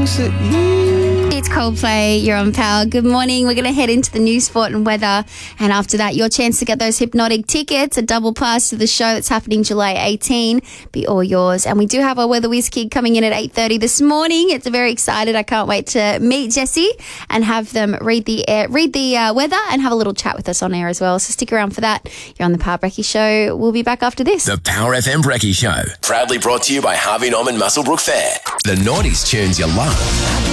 things that you... It's Coldplay, you're on Power. Good morning. We're going to head into the news, sport and weather. And after that, your chance to get those Hypnotic tickets, a double pass to the show that's happening July 18, be all yours. And we do have our Weather Whiz Kid coming in at 8:30 this morning. It's very excited. I can't wait to meet Jesse and have them read the weather and have a little chat with us on air as well. So stick around for that. You're on the Power Brekkie Show. We'll be back after this. The Power FM Brekkie Show. Proudly brought to you by Harvey Norman Muswellbrook Fair. The 90s tunes you love.